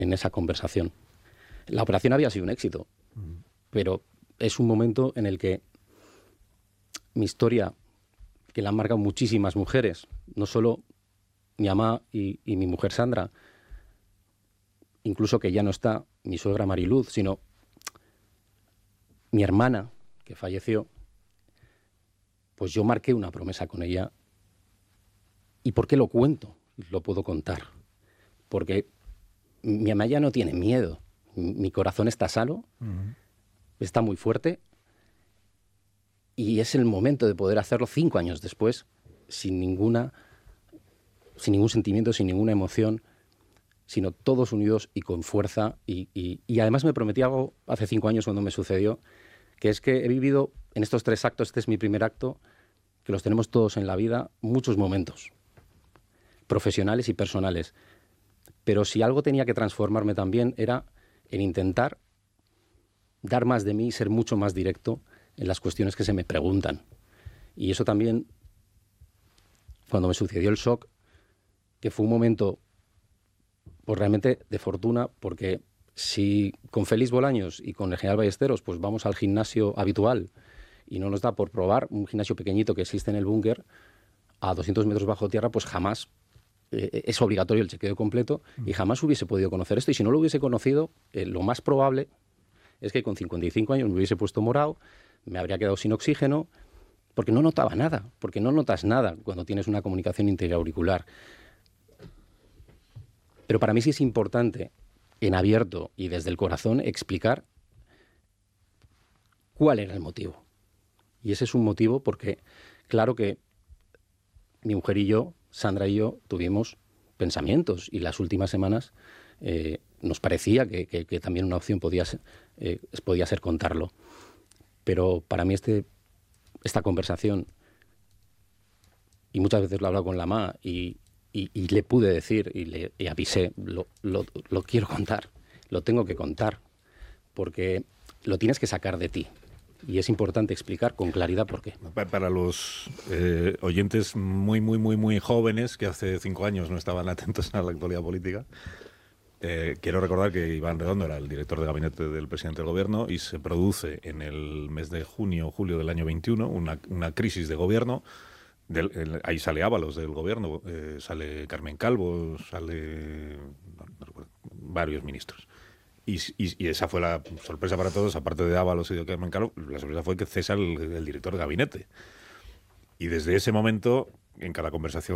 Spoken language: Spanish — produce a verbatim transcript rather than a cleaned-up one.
en esa conversación. La operación había sido un éxito, uh-huh. pero es un momento en el que mi historia, que la han marcado muchísimas mujeres, no solo mi mamá y, y mi mujer Sandra, incluso que ya no está mi suegra Mariluz, sino mi hermana, que falleció, pues yo marqué una promesa con ella. ¿Y por qué lo cuento? Lo puedo contar. Porque mi mamá ya no tiene miedo. Mi corazón está sano, uh-huh. está muy fuerte, y es el momento de poder hacerlo cinco años después, sin ninguna, sin ningún sentimiento, sin ninguna emoción, sino todos unidos y con fuerza. Y, y, y además me prometí algo hace cinco años cuando me sucedió, que es que he vivido en estos tres actos, este es mi primer acto, que los tenemos todos en la vida, muchos momentos, profesionales y personales. Pero si algo tenía que transformarme también era en intentar dar más de mí y ser mucho más directo en las cuestiones que se me preguntan. Y eso también, cuando me sucedió el shock, que fue un momento pues realmente de fortuna, porque si con Félix Bolaños y con el general Ballesteros pues vamos al gimnasio habitual y no nos da por probar un gimnasio pequeñito que existe en el búnker a doscientos metros bajo tierra, pues jamás eh, es obligatorio el chequeo completo y jamás hubiese podido conocer esto. Y si no lo hubiese conocido, eh, lo más probable es que con cincuenta y cinco años me hubiese puesto morado, me habría quedado sin oxígeno, porque no notaba nada, porque no notas nada cuando tienes una comunicación interauricular. Pero para mí sí es importante, en abierto y desde el corazón, explicar cuál era el motivo. Y ese es un motivo porque, claro que mi mujer y yo, Sandra y yo, tuvimos pensamientos y las últimas semanas eh, nos parecía que, que, que también una opción podía ser, eh, podía ser contarlo. Pero para mí este, esta conversación, y muchas veces lo he hablado con la mamá y, y, y le pude decir y le y avisé, lo, lo, lo quiero contar, lo tengo que contar, porque lo tienes que sacar de ti. Y es importante explicar con claridad por qué. Para los eh, oyentes muy, muy, muy, muy jóvenes que hace cinco años no estaban atentos a la actualidad política, eh, quiero recordar que Iván Redondo era el director de gabinete del presidente del gobierno y se produce en el mes de junio o julio del año veintiuno una, una crisis de gobierno. Del, el, ahí sale Ábalos del gobierno, eh, sale Carmen Calvo, sale no, no recuerdo, varios ministros. Y, y, y esa fue la sorpresa para todos, aparte de Ábalos y de Carmen Calvo, la sorpresa fue que cesa el, el director de gabinete. Y desde ese momento, en cada conversación